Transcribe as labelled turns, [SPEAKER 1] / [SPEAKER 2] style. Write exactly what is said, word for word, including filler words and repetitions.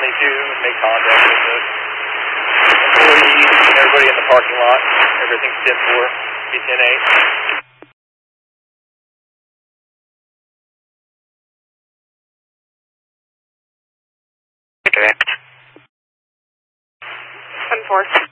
[SPEAKER 1] twenty-two and make contact with the employees and everybody in the parking lot. Everything's ten four, be ten eight.
[SPEAKER 2] Correct. ten four.